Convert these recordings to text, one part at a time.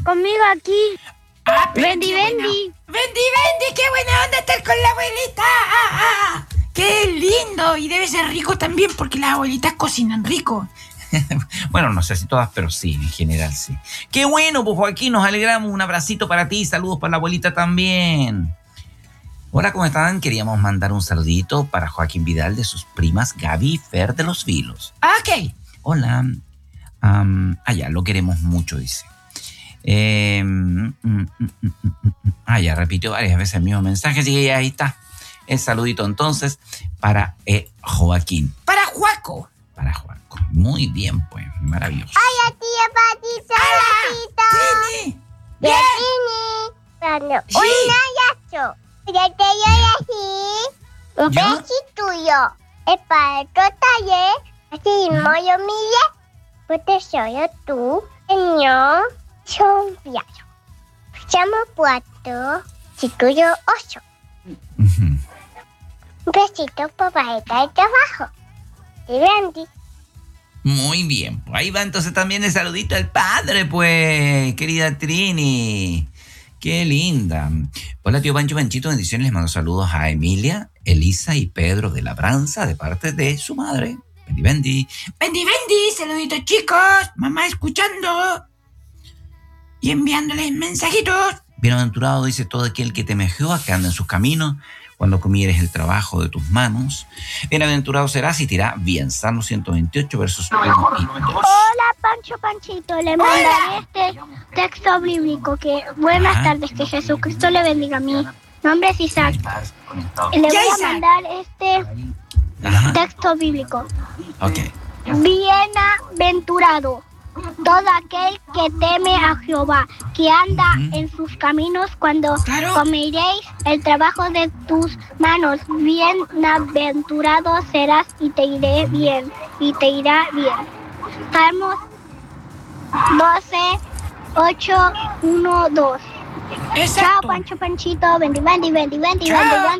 conmigo aquí. Bendy, Bendy. Bendy, qué buena onda estar con la abuelita. Qué lindo. Y debe ser rico también porque las abuelitas cocinan rico. Bueno, no sé si todas, pero sí, en general sí. Qué bueno, pues Joaquín, nos alegramos. Un abracito para ti, saludos para la abuelita también. Hola, ¿cómo están? Queríamos mandar un saludito para Joaquín Vidal de sus primas Gaby y Fer de Los Vilos. Ok. Hola. Ya, lo queremos mucho, dice. Ya repitió varias veces el mismo mensaje, así que ya ahí está. El saludito entonces para Joaquín. Para Juaco. Para Juaco. Muy bien, pues, maravilloso. Hola, tía Patita. Trini. Bien. Trini. Sí. Un abrazo. Ya te doy así. Un ¿Ya? besito yo. Es para tu taller. Así moyo mille. Pues soy tú. Señor. Son viajo. Llamo cuatro. Chiquillo 8. Ujú. Un besito por bajita de trabajo. Y Bendy. Muy bien, pues ahí va entonces también el saludito al padre, pues, querida Trini. Qué linda. Hola, tío Pancho Panchito, bendiciones. Les mando saludos a Emilia, Elisa y Pedro de Labranza de parte de su madre. Bendy. Bendy, saluditos chicos. Mamá escuchando. Y enviándoles mensajitos. Bienaventurado, dice todo aquel que teme a Jehová, que anda en sus caminos, cuando comieres el trabajo de tus manos. Bienaventurado serás y te irá bien. Salmo 128, versos 1 y 2. Hola, Panchito. Le mandaré este texto bíblico. Buenas Ajá. tardes, que Jesucristo le bendiga. Mi nombre es Isaac. Le voy a Isaac. mandar este Ajá. texto bíblico. Ok. Bienaventurado todo aquel que teme a Jehová, que anda en sus caminos cuando Claro. comeréis el trabajo de tus manos. Bienaventurado serás y te irá bien. Salmos 12, 8, 1, 2. Exacto. Chao, Panchito. Bendy. Chao.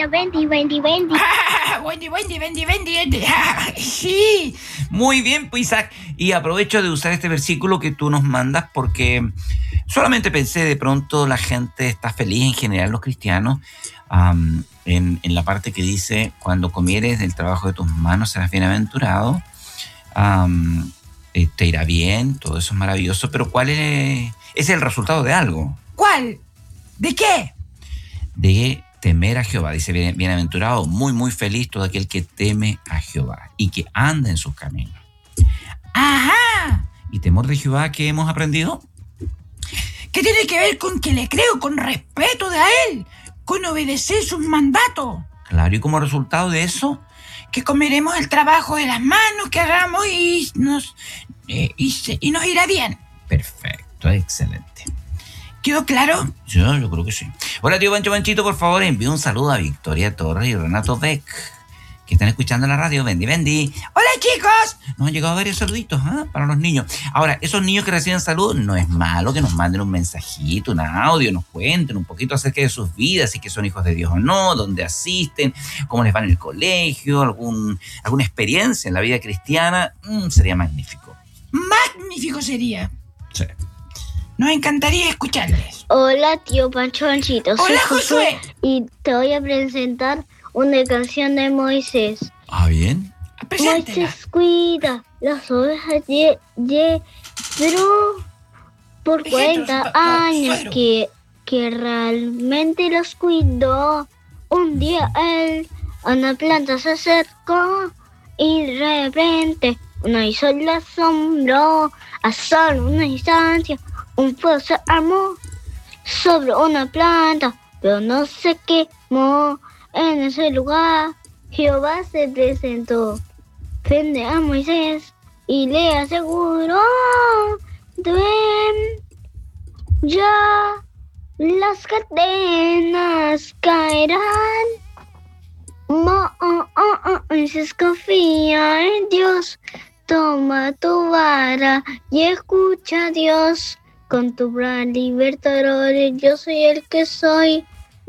Bendy. Sí. Muy bien, pues Isaac. Y aprovecho de usar este versículo que tú nos mandas porque solamente pensé, de pronto la gente está feliz, en general los cristianos, en la parte que dice, cuando comieres del trabajo de tus manos serás bienaventurado, te irá bien, todo eso es maravilloso, pero ¿cuál es el resultado de algo? ¿Cuál? ¿De qué? De temer a Jehová. Dice, bienaventurado, muy, muy feliz todo aquel que teme a Jehová y que anda en sus caminos. Ajá. ¿Y temor de Jehová qué hemos aprendido? ¿Qué tiene que ver con que le creo, con respeto de a él, con obedecer sus mandatos? Claro, y como resultado de eso, Que comeremos el trabajo de las manos que hagamos y nos irá bien. perfecto, excelente. ¿Quedó claro? Yo creo que sí. Hola, tío Pancho Panchito, por favor, envíe un saludo a Victoria Torres y Renato Beck, que están escuchando la radio. Bendy. ¡Hola, chicos! Nos han llegado varios saluditos para los niños. Ahora, esos niños que reciben salud, no es malo que nos manden un mensajito, un audio, nos cuenten un poquito acerca de sus vidas, si que son hijos de Dios o no, dónde asisten, cómo les va en el colegio, alguna experiencia en la vida cristiana. Sería magnífico. Magnífico sería. Sí. Nos encantaría escucharles. Hola, tío Panchito. Hola, Josué. Y te voy a presentar una canción de Moisés. Bien. Preséntela. Moisés cuida las ovejas de Jethro por Jethro, 40 años suegro. que realmente los cuidó. Un día él a una planta se acercó y de repente una sol lo asombró. A solo una instancia un fuego se armó sobre una planta, pero no se quemó. En ese lugar Jehová se presentó frente a Moisés y le aseguró: ven, ya las cadenas caerán. Moisés confía en Dios, toma tu vara y escucha a Dios. Con tu gran libertador, yo soy el que soy.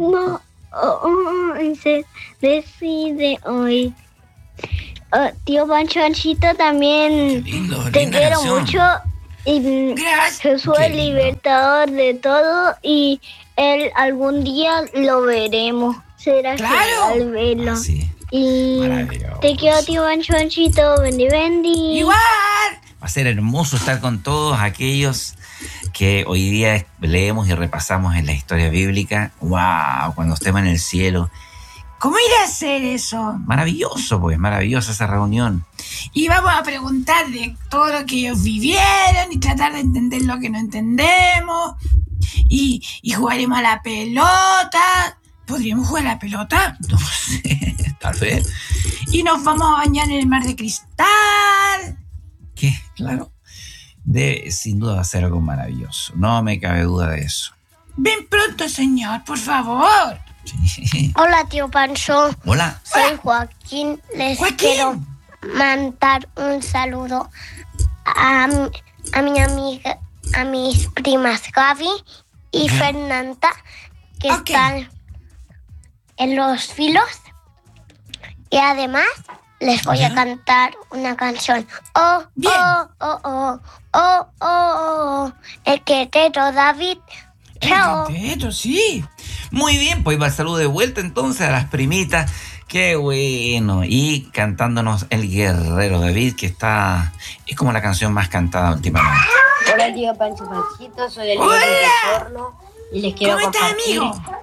Moisés decide hoy. Tío Panchito, también Qué lindo, te linda quiero canción. mucho Y Gracias. Jesús Qué es el lindo. libertador de todo y Él algún día lo veremos. Será Claro. genial verlo. Así. Y Maravilloso. te quiero, tío Panchonchito. Bendi, bendi. Igual. Va a ser hermoso estar con todos aquellos que hoy día leemos y repasamos en la historia bíblica. ¡Wow! Cuando estemos en el cielo. ¿Cómo irá a ser eso? Maravilloso, pues, maravillosa esa reunión. Y vamos a preguntar de todo lo que ellos vivieron y tratar de entender lo que no entendemos. Y jugaremos a la pelota. ¿Podríamos jugar a la pelota? No sé, tal vez. Y nos vamos a bañar en el mar de cristal. ¿Qué? Claro. Sin duda va a ser algo maravilloso. No me cabe duda de eso. Ven pronto, señor, por favor. Sí. Hola, tío Pancho. Hola. Soy Joaquín. Les Joaquín. quiero mandar un saludo a mi amiga, a mis primas Gaby y Fernanda, que Ok. están en los filos. Y además les voy a cantar una canción. Oh, Bien. oh, oh, oh, oh, oh, oh, el querido David. Chao. Quinteto, sí. Muy bien, pues va el saludo de vuelta entonces a las primitas. Qué bueno. Y cantándonos El Guerrero David, que es como la canción más cantada últimamente. Hola tío Pancho Panchito, soy el Hola. del Retorno y les quiero ¿Cómo estás, compartir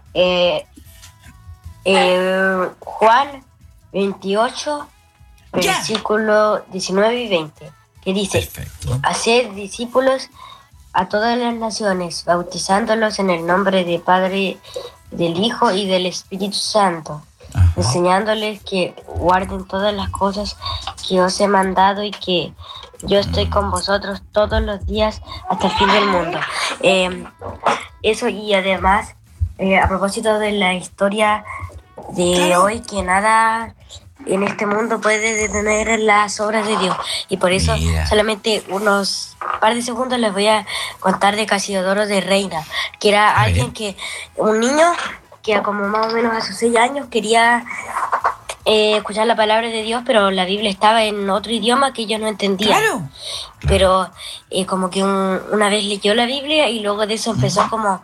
amigo? Juan 28, Ya. versículo 19 y 20, que dice: Perfecto. Haced discípulos a todas las naciones, bautizándolos en el nombre del Padre, del Hijo y del Espíritu Santo, Ajá. enseñándoles que guarden todas las cosas que os he mandado y que yo estoy con vosotros todos los días hasta el fin del mundo. Eso, y además, a propósito de la historia de Claro. hoy, que nada en este mundo puede detener las obras de Dios. Y por eso Mira. solamente unos par de segundos les voy a contar de Casiodoro de Reina, que era A ver. alguien un niño que como más o menos a sus 6 años quería escuchar la palabra de Dios, pero la Biblia estaba en otro idioma que ellos no entendían. Claro. Pero como que una vez leyó la Biblia y luego de eso empezó como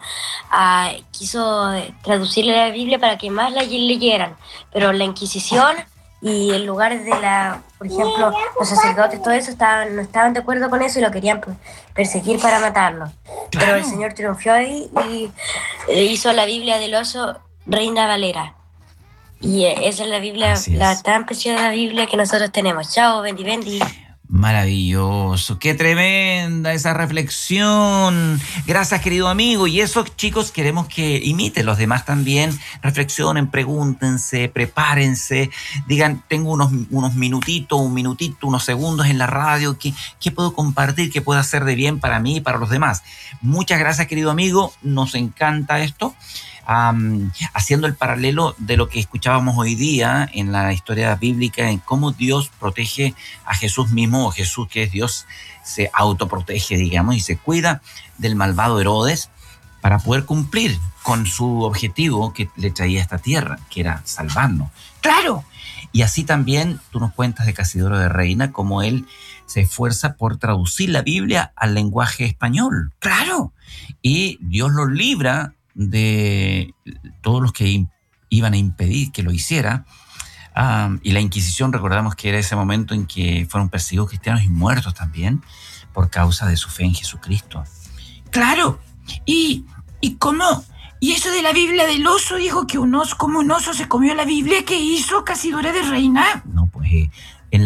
quiso traducirle la Biblia para que más la leyeran. Pero la Inquisición y el lugar por ejemplo, los sacerdotes, todo eso no estaban de acuerdo con eso y lo querían perseguir para matarlo. Pero el Señor triunfó ahí y hizo la Biblia del oso Reina Valera. Y esa es la Biblia, Así es. la tan preciosa Biblia que nosotros tenemos. Chao, bendi, bendi. Maravilloso, qué tremenda esa reflexión. Gracias, querido amigo. Y eso, chicos, queremos que imiten los demás también. Reflexionen, pregúntense, prepárense. Digan, tengo unos minutitos, un minutito, unos segundos en la radio. ¿Qué puedo compartir? ¿Qué puedo hacer de bien para mí y para los demás? Muchas gracias, querido amigo. Nos encanta esto. Haciendo el paralelo de lo que escuchábamos hoy día en la historia bíblica, en cómo Dios protege a Jesús mismo, o Jesús, que es Dios, se autoprotege, digamos, y se cuida del malvado Herodes para poder cumplir con su objetivo que le traía a esta tierra, que era salvarnos. Claro. Y así también tú nos cuentas de Casiodoro de Reina, cómo él se esfuerza por traducir la Biblia al lenguaje español. Claro. Y Dios lo libra de todos los que iban a impedir que lo hiciera. Y la Inquisición, recordamos que era ese momento en que fueron perseguidos cristianos y muertos también por causa de su fe en Jesucristo. Claro. ¿Y cómo? Y eso de la Biblia del oso, dijo que como un oso se comió la Biblia. ¿Qué hizo Casiodoro de Reina? No, pues en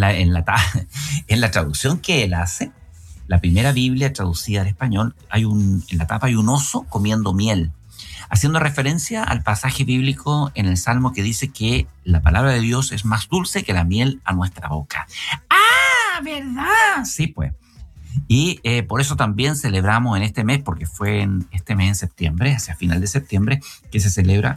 la traducción que él hace, la primera Biblia traducida al español, en la tapa hay un oso comiendo miel, haciendo referencia al pasaje bíblico en el Salmo que dice que la palabra de Dios es más dulce que la miel a nuestra boca. Ah, ¿verdad? Sí, pues. Y por eso también celebramos en este mes, porque fue en este mes en septiembre, hacia final de septiembre, que se celebra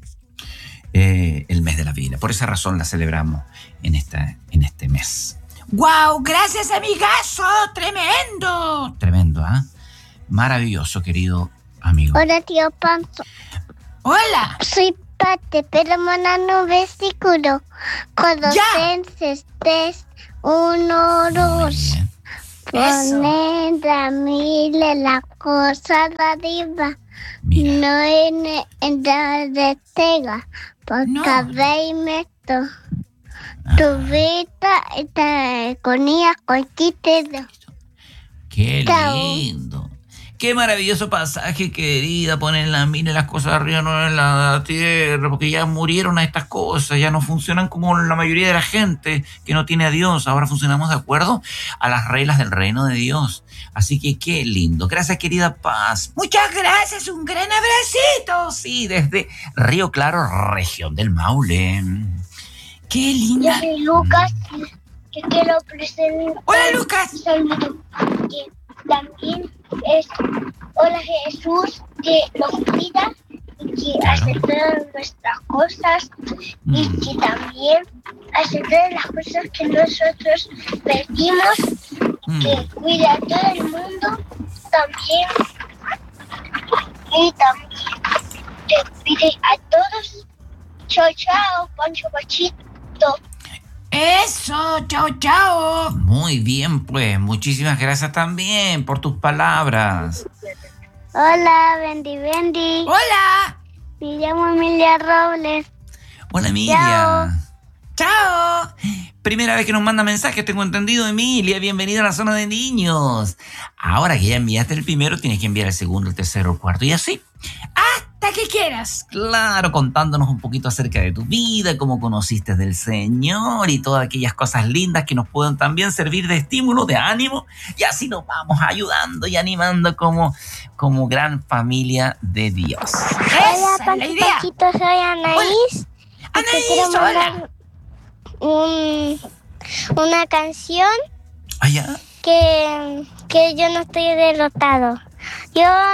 el mes de la Biblia. Por esa razón la celebramos en este mes. ¡Guau! ¡Gracias, amigazo! ¡Tremendo! Tremendo, ¿ah? Maravilloso, querido amigo. Hola, tío Pancho. ¡Hola! Soy Pate, pero mandando un versículo. Colosenses 3, 1, Muy 2. bien. Poner a miles las cosas de arriba. Mira. No en la destega. Porque No. veis esto. Tu vida está con ella cualquiera. Qué Chao. lindo. Qué maravilloso pasaje, querida. Poner las minas y las cosas arriba, no en la tierra, porque ya murieron a estas cosas, ya no funcionan como la mayoría de la gente que no tiene a Dios. Ahora funcionamos de acuerdo a las reglas del reino de Dios. Así que qué lindo. Gracias, querida Paz. Muchas gracias, un gran abracito. Sí, desde Río Claro, región del Maule. Qué Yo linda. soy Lucas. Que quiero presentar Hola, Lucas. un saludo. Que también es Hola Jesús, que nos cuida y que Claro. hace todas nuestras cosas y que también hace todas las cosas que nosotros pedimos, que cuida a todo el mundo también y también que cuide a todos. Chao, chao, Pancho Pachito. Eso, chao, chao. Muy bien, pues. Muchísimas gracias también por tus palabras. Hola, Bendy. Hola. Me llamo Emilia Robles. Hola, Emilia. Chao. Chao. Primera vez que nos manda mensajes, tengo entendido, Emilia. Bienvenida a la zona de niños. Ahora que ya enviaste el primero, tienes que enviar el segundo, el tercero, el cuarto y así. Hasta que quieras. Claro, contándonos un poquito acerca de tu vida, cómo conociste del Señor y todas aquellas cosas lindas que nos pueden también servir de estímulo, de ánimo. Y así nos vamos ayudando y animando como gran familia de Dios. Hola, Esa es la idea. Pachito, soy Anaís. Te quiero Anaís, hola. mandar una canción Allá. que yo no estoy derrotado. Yo